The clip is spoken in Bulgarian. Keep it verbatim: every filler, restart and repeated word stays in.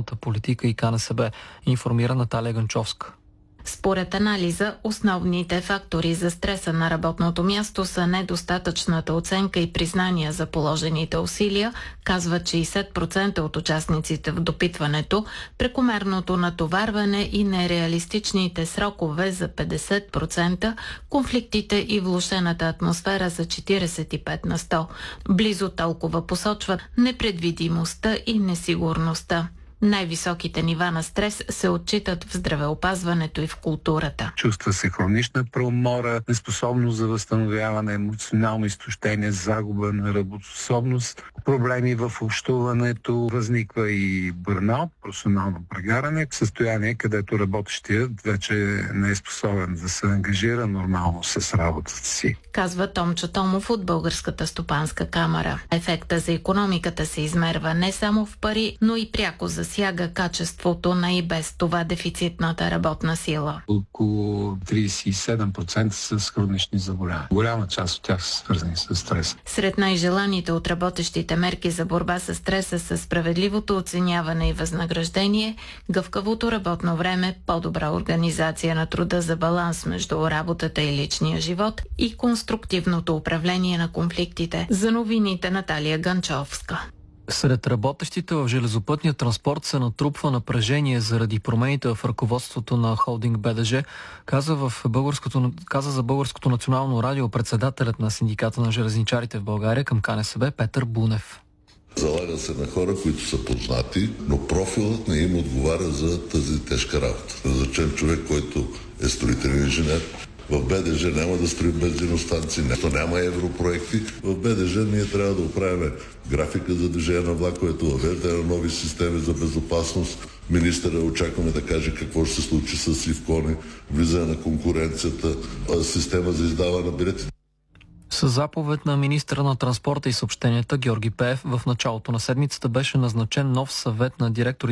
социалната политика и КНСБ, информира Наталия Ганчовска. Според анализа, основните фактори за стреса на работното място са недостатъчната оценка и признания за положените усилия, казват шейсет процента от участниците в допитването, прекомерното натоварване и нереалистичните срокове за петдесет процента, конфликтите и влошената атмосфера за четиридесет и пет на сто. Близо толкова посочват непредвидимостта и несигурността. Най-високите нива на стрес се отчитат в здравеопазването и в културата. Чувства се хронична преумора, неспособност за възстановяване, емоционално изтощение, загуба на работоспособност, проблеми в общуването, възниква и бърнаут, професионално прегаране, състояние, където работещият вече не е способен да се ангажира нормално с работата си. Казва Томчо Томов от Българската стопанска камара. Ефекта за икономиката се измерва не само в пари, но и пряко засяга качеството на и без това дефицитната работна сила. Около тридесет и седем процента са с хронични заболявания. Голяма част от тях са свързани с стрес. Сред най-желаните от работещите мерки за борба с стреса са справедливото оценяване и възнаграждение, гъвкавото работно време, по-добра организация на труда за баланс между работата и личния живот и конструктивното управление на конфликтите. За новините Наталия Ганчовска. Сред работещите в железопътния транспорт се натрупва напрежение заради промените в ръководството на холдинг БДЖ, каза, в българското, каза за Българското национално радио председателят на синдиката на железничарите в България към КНСБ Петър Бунев. Залага се на хора, които са познати, но профилът не им отговаря за тази тежка работа. Назначен човек, който е строителен инженер. В БДЖ няма да строим бензиностанции, няма европроекти. В БДЖ ние трябва да оправим графика за движение на влаковете, въвеждане на нови системи за безопасност. Министъра очакваме да каже какво ще се случи с Сивкони, влизане на конкуренцията, система за издаване на билети. С заповед на министъра на транспорта и съобщенията Георги Пеев в началото на седмицата беше назначен нов съвет на директорите